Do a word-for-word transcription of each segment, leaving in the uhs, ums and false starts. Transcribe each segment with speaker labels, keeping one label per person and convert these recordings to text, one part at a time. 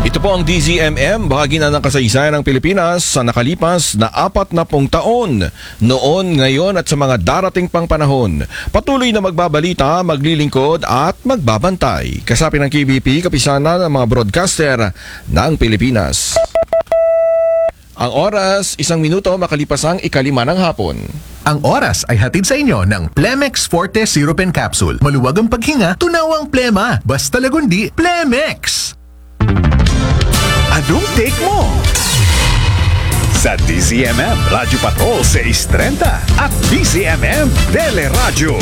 Speaker 1: Ito po ang D Z M M, bahagi na ng kasaysayan ng Pilipinas sa nakalipas na apat na pung taon. Noon, ngayon at sa mga darating pang panahon. Patuloy na magbabalita, maglilingkod at magbabantay. Kasapi ng K B P, kapisanan ng mga broadcaster ng Pilipinas. Ang oras, isang minuto makalipas ang ikalima ng hapon.
Speaker 2: Ang oras ay hatid sa inyo ng Plemex Forte Syrup and Capsule. Maluwag ang paghinga, tunawang plema. Basta lagundi, Plemex!
Speaker 3: Anong take mo? Sa D Z M M Radyo Patrol six thirty at D Z M M Teleradyo.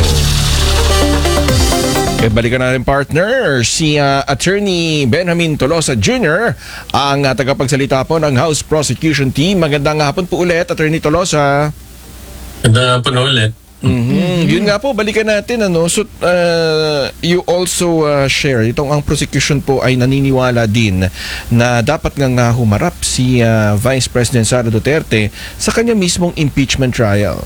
Speaker 1: E balikan na rin partner, si uh, Attorney Benjamin Tolosa Junior, ang uh, tagapagsalita po ng House Prosecution Team. Magandang hapon po ulit, Attorney Tolosa.
Speaker 4: Magandang hapon ulit.
Speaker 1: Mm-hmm. Mm-hmm. Yun nga po, balikan natin ano. So uh, you also uh, share itong ang prosecution po ay naniniwala din na dapat nga nga humarap si uh, Vice President Sara Duterte sa kanya mismong impeachment trial.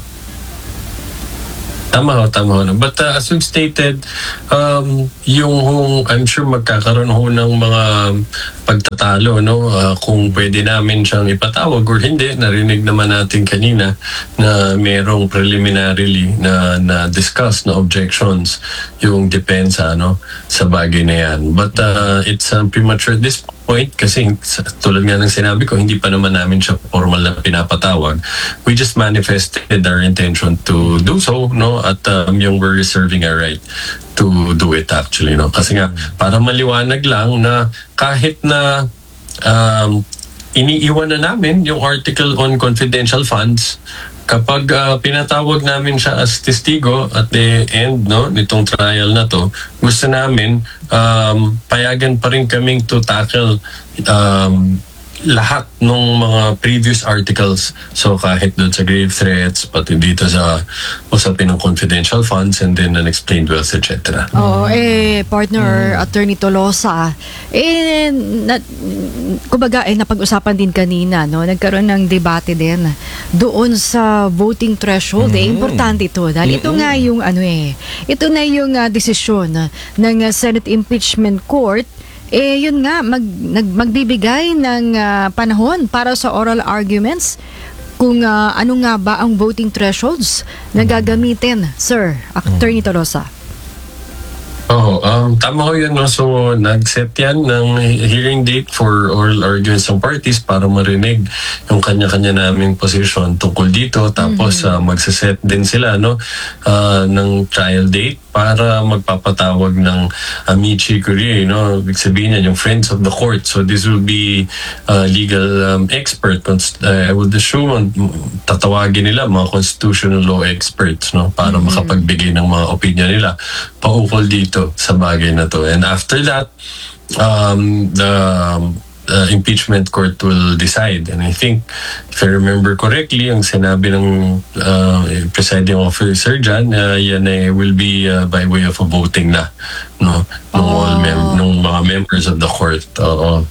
Speaker 4: Tama ho, tama ho. But uh, as we've stated, um, yung I'm sure magkakaroon ho ng mga pagtatalo, no? Uh, kung pwede namin siyang ipatawag or hindi. Narinig naman natin kanina na merong preliminarily na, na discuss na objections yung depensa, no? Sa bagay na yan. But uh, it's uh, premature at this point kasi tulad nga ng sinabi ko, hindi pa naman namin siya formal na pinapatawag. We just manifested our intention to do so, no? At um, yung we're reserving our right to do it actually, no? Kasi nga, para maliwanag lang na kahit na um, iniiwan na namin yung article on confidential funds, kapag uh, pinatawag namin siya as testigo at the end, no, nitong trial na to, gusto namin um, payagan pa rin kaming to tackle um, lahat ng mga previous articles. So kahit doon sa grave threats, pati dito sa usapin ng confidential funds and then unexplained wealth, et cetera.
Speaker 5: Oo, eh, partner, mm. Attorney Tolosa, eh, na, kumbaga, eh, napag-usapan din kanina, no? Nagkaroon ng debate din doon sa voting threshold. Mm. Eh, importante ito. Dahil ito mm-hmm. nga yung, ano eh, ito na yung uh, desisyon ng uh, Senate Impeachment Court. Eh, yun nga, mag, nag, magbibigay ng uh, panahon para sa oral arguments kung uh, ano nga ba ang voting thresholds na gagamitin, Sir Attorney Tolosa.
Speaker 4: Oo, um, tama ko yun. No? So, nag-set yan ng hearing date for oral arguments ng parties para marinig yung kanya-kanya naming position tungkol dito. Tapos, mm-hmm. uh, magsaset din sila no, uh, ng trial date para magpapatawag ng amici curiae, no? Ibig sabihin yan, yung friends of the court. So, this will be uh, legal um, expert. Uh, I would assume, tatawagin nila mga constitutional law experts, no? Para mm-hmm. makapagbigay ng mga opinion nila paukol dito sa bagay na to. And after that, um, the uh, impeachment court will decide. And I think, if I remember correctly, ang sinabi ng uh, presiding officer dyan, uh, yan eh, will be uh, by way of a voting na, no? Nung, oh. all mem- nung mga members of the court. Oo.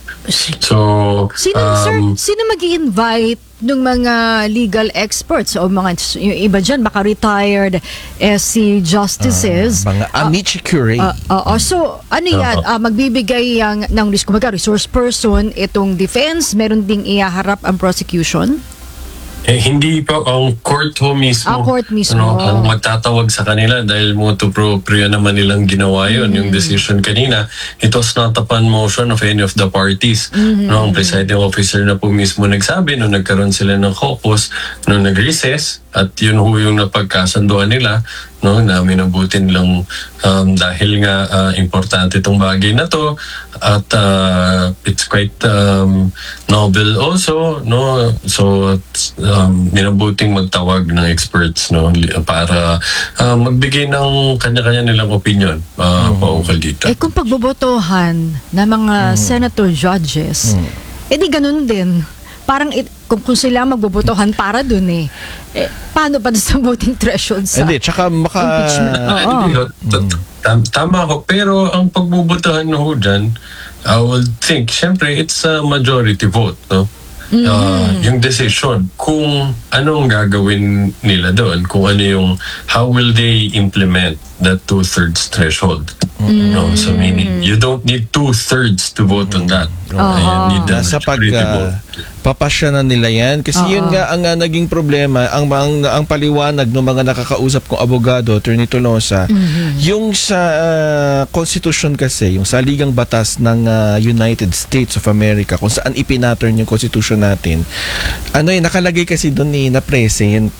Speaker 4: So,
Speaker 5: sino,
Speaker 4: um,
Speaker 5: sir, sino mag-i-invite ng mga legal experts o mga yung iba dyan, baka retired S C justices?
Speaker 1: Uh, mga amici curiae.
Speaker 5: Uh, uh, uh, so, ano yan? Uh, magbibigay yang, ng kumbaga, resource person itong defense? Meron ding ihaharap ang prosecution?
Speaker 4: Eh, hindi pa ang court ho mismo.
Speaker 5: Ah, court mismo.
Speaker 4: Ano, ang magtatawag sa kanila dahil motu proprio naman nilang ginawa yun. Mm-hmm. Yung decision kanina, it was not upon motion of any of the parties. Mm-hmm. No, ang presiding officer na po mismo nagsabi nung nagkaroon sila ng caucus, nung nag-recess, at yun ho yung napagkasunduan nila, no, namin nabutin lang um, dahil nga uh, importante itong bagay na to at uh, it's quite um, novel also, no, so um, minabuting magtawag ng experts, no, para uh, magbigay ng kanya-kanya nilang opinion uh, mm. paukol dito.
Speaker 5: Eh kung pagbobotohan ng mga mm. senator judges, mm. eh di ganun din. Parang it, kung, kung sila magbobotohan para dun eh, eh paano pa sa voting threshold sa
Speaker 1: hindi, tsaka maka
Speaker 5: impeachment? Oo.
Speaker 4: Tam- tama ko, pero ang pagbobotohan ho dyan, I would think, syempre, it's a majority vote, no? Mm-hmm. Uh, yung decision, kung anong gagawin nila doon, kung ano yung, how will they implement that two-thirds threshold? No, so meaning you don't need two thirds to vote on that.
Speaker 5: Oo.
Speaker 4: You need the
Speaker 1: Nasa pag
Speaker 4: majority
Speaker 1: uh,
Speaker 4: vote.
Speaker 1: papasya na nila yan kasi yun nga ang uh, naging problema ang, ang ang paliwanag ng mga nakakausap kong abogado, Attorney Tolosa, yung sa uh, Constitution kasi, yung saligang batas ng uh, United States of America kung saan ipinattern yung Constitution natin, ano eh, nakalagay kasi doon eh, na present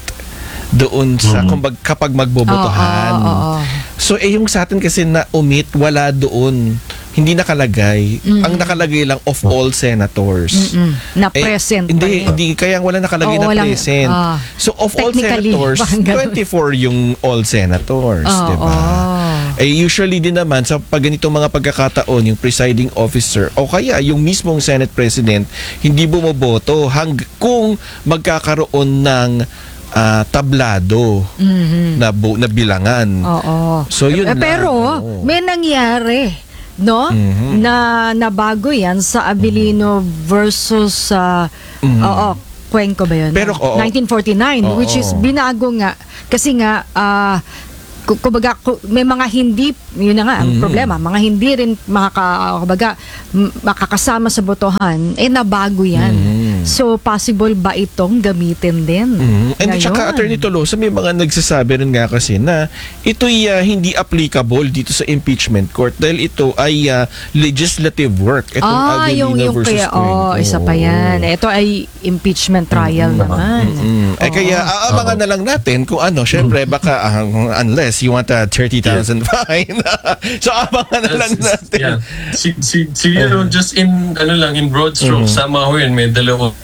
Speaker 1: doon sa kumbag, kapag magbobotohan.
Speaker 5: Oo, oo, oo.
Speaker 1: So eh yung sa atin kasi na omit, wala doon. Hindi nakalagay. Ang nakalagay lang of all senators.
Speaker 5: Mm, na
Speaker 1: Eh,
Speaker 5: present pa
Speaker 1: hindi,
Speaker 5: rin.
Speaker 1: hindi kaya wala nakalagay
Speaker 5: Oo,
Speaker 1: na
Speaker 5: walang-
Speaker 1: present.
Speaker 5: ah,
Speaker 1: So of all
Speaker 5: technically,
Speaker 1: senators,
Speaker 5: parang ganun.
Speaker 1: twenty-four yung all senators,
Speaker 5: Oo.
Speaker 1: 'di ba? Eh usually din naman sa pag ganitong mga pagkakataon yung presiding officer o kaya yung mismong Senate President hindi bumoboto hang kung magkakaroon ng ah, tablado na bu- na bilangan.
Speaker 5: Oo.
Speaker 1: So, yun
Speaker 5: Eh,
Speaker 1: lang.
Speaker 5: pero
Speaker 1: Oo.
Speaker 5: may nangyari, no? Na nabago 'yan sa Abilino versus sa oo, Cuenco ba 'yun?
Speaker 1: Pero, oo.
Speaker 5: nineteen forty-nine,
Speaker 1: Oo.
Speaker 5: which is binago nga kasi nga ah, ku- kumbaga ku- may mga hindi, yun na nga ang problema, mga hindi rin makaka, kumbaga, m- makakasama sa botohan, eh nabago yan. So possible ba itong gamitin din?
Speaker 1: Mm. And
Speaker 5: ngayon?
Speaker 1: saka Attorney Tolosa, may mga nagsasabi rin nga kasi na ito'y ah, hindi applicable dito sa impeachment court dahil ito ay ah, legislative work. Itong
Speaker 5: Ah, yung,
Speaker 1: Aguilino
Speaker 5: yung
Speaker 1: versus
Speaker 5: kaya, oh,
Speaker 1: Cuenco.
Speaker 5: isa pa yan. Ito ay impeachment trial naman.
Speaker 1: Mm. Eh kaya aabangan na lang natin kung ano, syempre baka ah, unless you want a thirty thousand fine. So abangan na lang natin.
Speaker 4: Yeah. Si, si, si, you know, just in, ano lang, in broad strokes, sama ho yun, may dalawa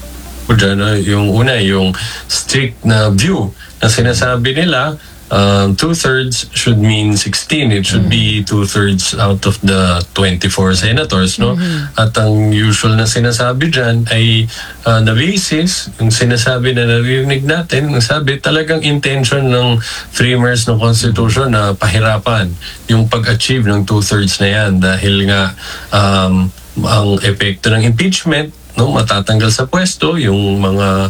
Speaker 4: po dyan, no? Yung una, yung strict na view na sinasabi nila, um, two-thirds should mean sixteen. It should be two-thirds out of the twenty-four senators, no? At ang usual na sinasabi dyan ay uh, na basis, yung sinasabi na narinig natin, ang sabi talagang intention ng framers ng Constitution na pahirapan yung pag-achieve ng two-thirds na yan dahil nga um, ang epekto ng impeachment, no, matatanggal sa pwesto yung mga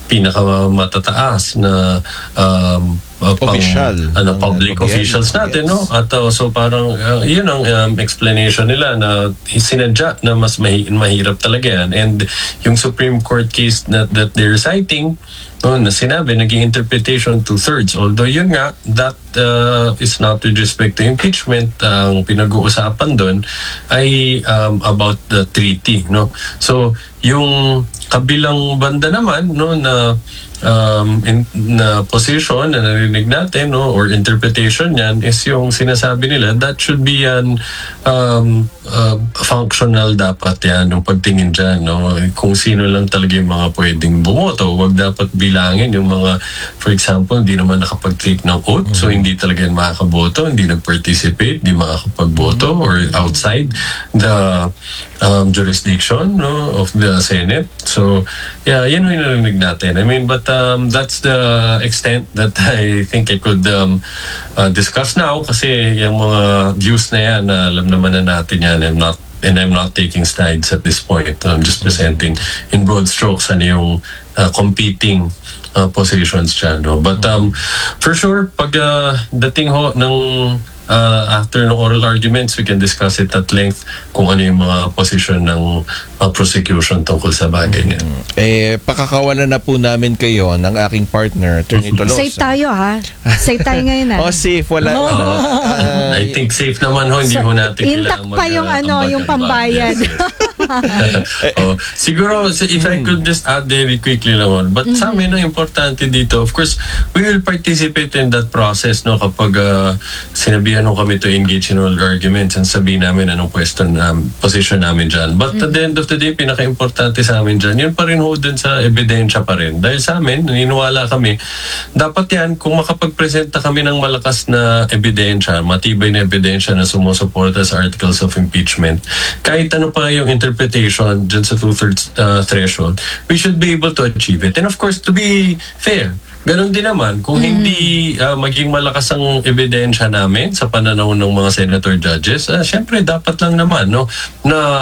Speaker 4: pinakamatataas na um, uh, pang-
Speaker 1: Official.
Speaker 4: ano,
Speaker 1: ng
Speaker 4: public
Speaker 1: gobyerno.
Speaker 4: officials natin, no? At uh, so parang uh, yun ang um, explanation nila na sinadya na mas mahi- mahirap talaga yan. And yung Supreme Court case that, that they're citing, no, na sinabi, naging interpretation two-thirds. Although yun nga, that uh, is not with respect to impeachment. Ang pinag-uusapan doon ay um, about the treaty, no? So, yung kabilang banda naman, no, na um, in, na position na narinig natin, no, or interpretation yan is yung sinasabi nila that should be an um, uh, functional dapat yan yung pagtingin dyan, no, kung sino lang talaga yung mga pwedeng bumoto. Huwag dapat bilangin yung mga, for example, hindi naman nakapag-take ng oath, so hindi talaga yan makakaboto, hindi nag-participate, hindi makakapagboto or outside the um, jurisdiction, no, of the Senate. So, yeah, yan yung narinig natin. I mean, but um, that's the extent that I think I could um, uh, discuss now kasi yung mga views na yan, na alam naman na natin yan. I'm not, and I'm not taking sides at this point. I'm just presenting in broad strokes ano yung uh, competing uh, positions dyan. No? But um, for sure, pag uh, dating ho ng uh, after ng oral arguments, we can discuss it at length kung ano yung mga position ng uh, prosecution tungkol sa bagay niya.
Speaker 1: Eh pakakawalan na po namin kayo ng aking partner, Attorney Tolosa.
Speaker 5: Safe tayo ha. Safe tayo ngayon ha.
Speaker 1: Oh, safe. Wala. ano, ah,
Speaker 4: I think safe naman ho, hindi ho natin
Speaker 5: Intact
Speaker 4: kailangan
Speaker 5: pa
Speaker 4: mag-
Speaker 5: yung ano,
Speaker 4: ambagan
Speaker 5: yung
Speaker 4: pa.
Speaker 5: pambayad.
Speaker 4: oh, siguro, if I could just add very quickly lang on, but sa amin, ang importante dito, of course, we will participate in that process, no, kapag uh, sinabihan nung kami to engage in all arguments and sabihin namin anong question, um, position namin dyan. But at the end of the day, pinaka-importante sa amin dyan, yun pa rin ho dun sa ebidensya pa rin. Dahil sa amin, naniniwala kami, dapat yan, kung makapag-presenta kami ng malakas na ebidensya, matibay na ebidensya na sumusuporta sa articles of impeachment, kahit ano pa yung interpretation dyan sa two-thirds uh, threshold, we should be able to achieve it. And of course, to be fair, ganon din naman, kung hindi uh, maging malakas ang ebidensya namin sa pananaw ng mga senator judges, uh, syempre dapat lang naman, no, na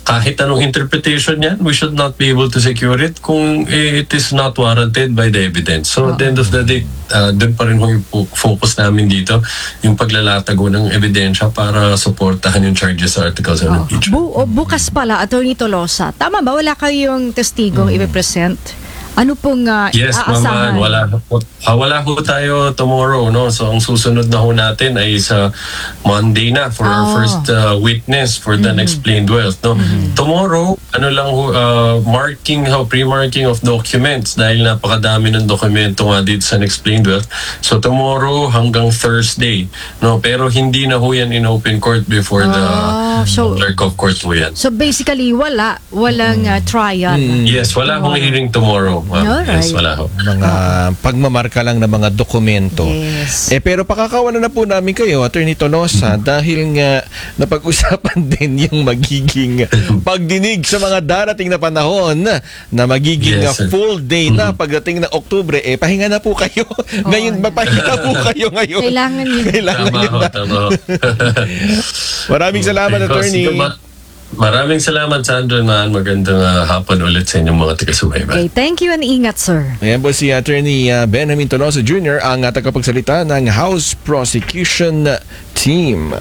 Speaker 4: kahit anong interpretation yan, we should not be able to secure it kung it is not warranted by the evidence. So at the end of the day, uh, dun pa rin ho yung po- focus namin dito, yung paglalatago ng ebidensya para suportahan yung charges sa articles of impeachment.
Speaker 5: Bu- o, bukas pala, Attorney Tolosa, tama ba? Wala kayong testigong i-represent? Ano pong uh,
Speaker 4: Yes,
Speaker 5: aasahan?
Speaker 4: ma'am, wala, ah, wala ho tayo tomorrow, no? So, ang susunod na ho natin ay sa Monday na for our
Speaker 5: Oh.
Speaker 4: first uh, witness for the unexplained wealth, no? Tomorrow, ano lang ho, uh, marking, ho, pre-marking of documents dahil napakadami ng dokumento nga dito sa unexplained wealth. So, tomorrow hanggang Thursday, no? Pero hindi na ho yan in open court before the
Speaker 5: Ah, so-
Speaker 4: clerk of court ho yan.
Speaker 5: So basically, wala. Walang uh, trial.
Speaker 4: Yes, wala hong hearing tomorrow, ma'am.
Speaker 5: Alright.
Speaker 4: Yes, wala ho.
Speaker 1: Mga pagmamarka lang ng mga dokumento.
Speaker 5: Yes.
Speaker 1: Eh pero pakakawalan na po namin kayo, Attorney Tolosa, dahil nga napag-usapan din yung magiging pagdinig sa mga darating na panahon na magiging
Speaker 4: Yes,
Speaker 1: uh,
Speaker 4: sir.
Speaker 1: full day na pagdating ng Oktubre. Eh pahinga na po kayo. Ngayon, mapahinga na po kayo ngayon.
Speaker 5: Kailangan yun.
Speaker 1: Kailangan
Speaker 4: Tama
Speaker 1: yun
Speaker 4: ho,
Speaker 1: na.
Speaker 4: tama ho.
Speaker 1: Maraming salamat,
Speaker 4: Because,
Speaker 1: Attorney.
Speaker 4: ma- Maraming salamat, Sandro, man. Magandang uh, hapon ulit sa inyong mga taga-subaybay.
Speaker 5: Okay, thank you and ingat, sir.
Speaker 1: Ayan po si Attorney uh, Benjamin Tolosa Junior, ang uh, tagapagsalita ng House Prosecution Team.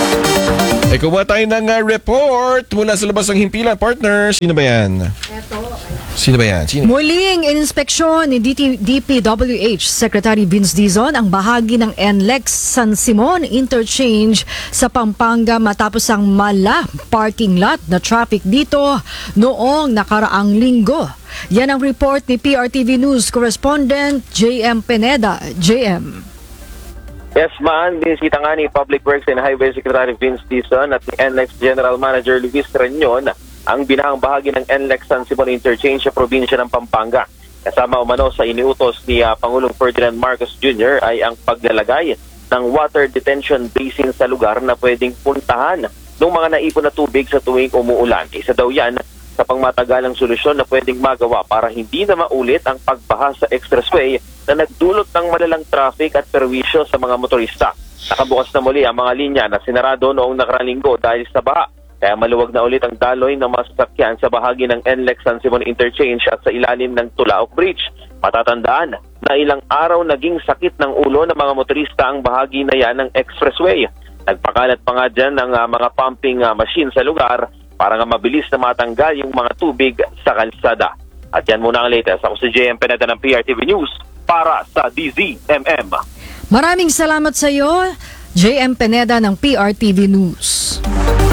Speaker 1: E kumuha tayo ng uh, report mula sa labas ng himpilan. Partner, sino ba yan? Sino ba yan? Sino?
Speaker 5: Muling inspeksyon ni D T D P W H Secretary Vince Dizon ang bahagi ng N L E X San Simon Interchange sa Pampanga matapos ang mala parking lot na traffic dito noong nakaraang linggo. Yan ang report ni P R T V News correspondent J M Pineda. J M.
Speaker 6: Yes, man. Binisita nga ni Public Works and Highway Secretary Vince Dizon at ni N L E X General Manager Luis Reñon ang binahang bahagi ng N L E X San Simon Interchange sa probinsya ng Pampanga. Kasama umano sa iniutos ni uh, Pangulong Ferdinand Marcos Junior ay ang paglalagay ng water detention basin sa lugar na pwedeng puntahan ng mga naipon na tubig sa tuwing umuulan. Isa daw yan sa pangmatagalang solusyon na pwedeng magawa para hindi na maulit ang pagbaha sa expressway na nagdulot ng malalang traffic at perwisyo sa mga motorista. Nakabukas na muli ang mga linya na sinarado noong nakaraang linggo dahil sa baha. Kaya maluwag na ulit ang daloy ng mga sasakyan sa bahagi ng N L E X San Simon Interchange at sa ilalim ng Tulaok Bridge. Matatandaan na ilang araw naging sakit ng ulo ng mga motorista ang bahagi na yan ng expressway. Nagpakalat pa nga dyan ng uh, mga pumping uh, machine sa lugar para nga mabilis na matanggal yung mga tubig sa kalsada. At yan muna ang latest. Ako si J M Pineda ng P R T V News para sa D Z M M.
Speaker 5: Maraming salamat sa iyo, J M Pineda ng P R T V News.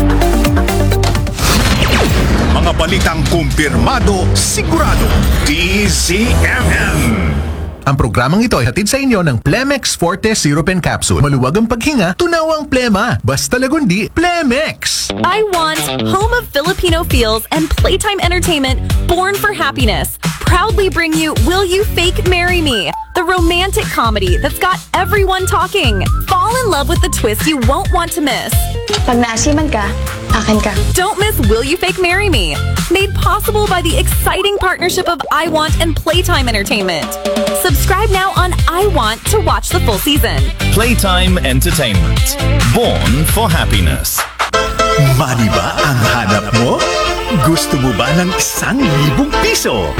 Speaker 3: Mga balitang kumpirmado, sigurado, D Z M M.
Speaker 2: Ang programang ito ay hatid sa inyo ng Plemex Forte Syrup and Capsule. Maluwag ang paghinga, tunawang plema. Basta lagundi, Plemex!
Speaker 7: I want home of Filipino feels and playtime entertainment born for happiness. Proudly bring you Will You Fake Marry Me? The romantic comedy that's got everyone talking. Fall in love with the twist you won't want to miss.
Speaker 8: Pag naasiman ka, akin ka.
Speaker 7: Don't miss Will You Fake Marry Me? Made possible by the exciting partnership of I Want and Playtime Entertainment. Subscribe now on I Want to watch the full season.
Speaker 9: Playtime Entertainment. Born for happiness.
Speaker 3: Money ba ang hanap mo? Gusto mo ba ng isang libong piso?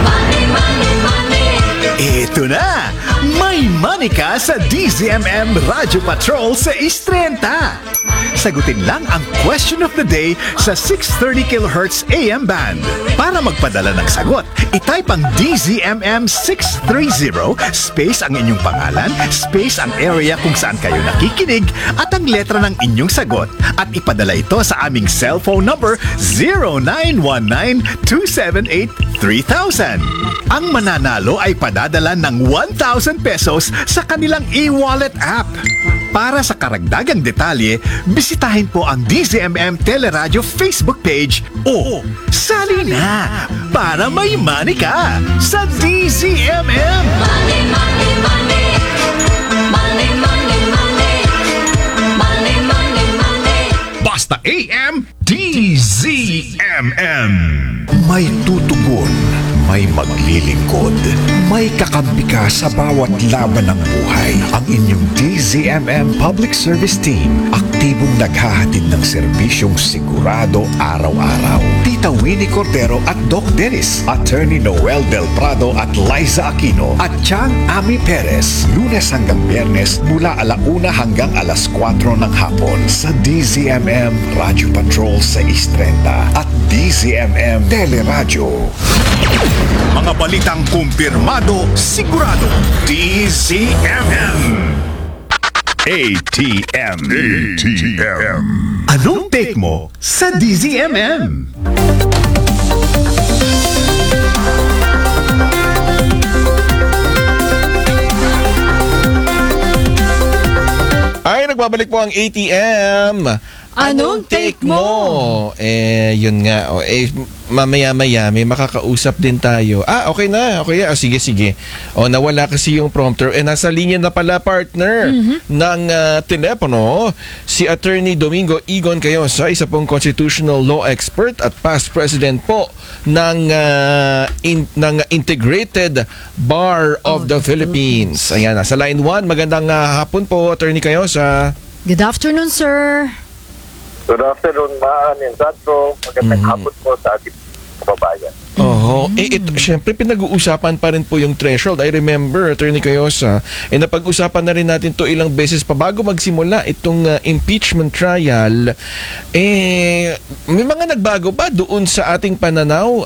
Speaker 3: Ito na! May money ka sa D Z M M Radyo Patrol sa Istrenta! Sagutin lang ang question of the day sa six thirty kilohertz A M band. Para magpadala ng sagot, itype ang D Z M M six thirty space ang inyong pangalan, space ang area kung saan kayo nakikinig at ang letra ng inyong sagot at ipadala ito sa aming cellphone number zero nine one nine two seven eight three thousand. Ang mananalo ay padadala ng one thousand pesos sa kanilang e-wallet app. Para sa karagdagang detalye, bisitahin po ang D Z M M Teleradio Facebook page o sali na para may money ka sa D Z M M.
Speaker 10: Money, money, money. Money, money, money. Money, money, money.
Speaker 3: Basta A M, D Z M M. May tutugon, may maglilingkod, may kakampi ka sa bawat laban ng buhay. Ang inyong D Z M M Public Service Team, aktibong naghahatid ng serbisyong sigurado araw-araw. Dito Tita Winnie Cordero at Doc Dennis, Attorney Noel Del Prado at Liza Aquino, at Chang Ami Perez. Lunes hanggang Biyernes mula alauna hanggang alas kwatro ng hapon sa D Z M M Radio Patrol sa East thirty at D Z M M Teleradyo. Mga balitang kumpirmado, sigurado. D Z M M. A T M. A T M. Anong take mo sa D Z M M?
Speaker 1: Ay, nagbabalik po ang A T M.
Speaker 5: Anong take mo?
Speaker 1: Eh, yun nga. Oh, eh, mamaya-maya may makakausap din tayo. Ah, okay na. Okay, ah, sige, sige. O, nawala kasi yung prompter. Eh, nasa linya na pala, partner, ng ah, telepono, si Attorney Domingo Igon Cayosa, isa pong constitutional law expert at past president po ng, ah, in, ng Integrated Bar of the Philippines. Ayan, nasa line one. Magandang ah, hapon po, Attorney Cayosa.
Speaker 5: Good afternoon, sir.
Speaker 6: Good afternoon, Maan and Sandro. Magandang hapon po sa ating kababayan.
Speaker 1: Oo. Eh, ito, syempre, pinag-uusapan pa rin po yung threshold. I remember, Attorney Cayosa, eh, napag-usapan na rin natin to ilang beses pa bago magsimula itong uh, impeachment trial. Eh, may mga nagbago ba doon sa ating pananaw,